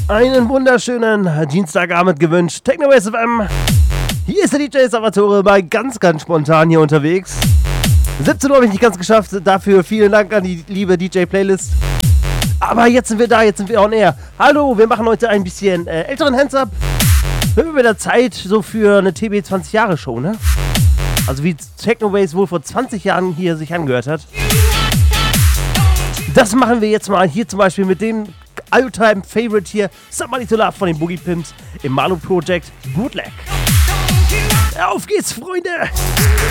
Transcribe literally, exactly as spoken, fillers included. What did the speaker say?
Einen wunderschönen Dienstagabend gewünscht. Technoways F M. Hier ist der D J Salvatore bei ganz, ganz spontan hier unterwegs. siebzehn Uhr habe ich nicht ganz geschafft. Dafür vielen Dank an die liebe D J-Playlist. Aber jetzt sind wir da, jetzt sind wir on air. Hallo, wir machen heute ein bisschen äh, älteren Hands-Up. Wir haben wieder Zeit so für eine T B zwanzig Jahre Show, ne? Also wie Technoways wohl vor zwanzig Jahren hier sich angehört hat. Das machen wir jetzt mal hier zum Beispiel mit dem All-Time-Favorite hier, Somebody to Love von den Boogie Pimps im Manu Project Bootleg. Auf geht's, Freunde!